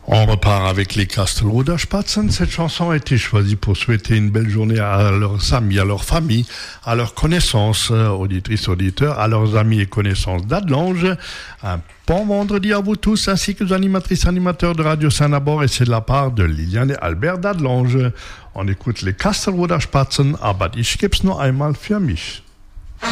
On repart avec les Kastelroder Spatzen. Cette chanson a été choisie pour souhaiter une belle journée à leurs amis, à leur famille, à leurs connaissances, auditrices, auditeurs, à leurs amis et connaissances d'Adelange. Un bon vendredi à vous tous, ainsi que aux animatrices, animateurs de Radio Saint-Nabor, et c'est de la part de Liliane et Albert d'Adelange. On écoute les Kastelroder Spatzen, aber ich gib's nur einmal für mich.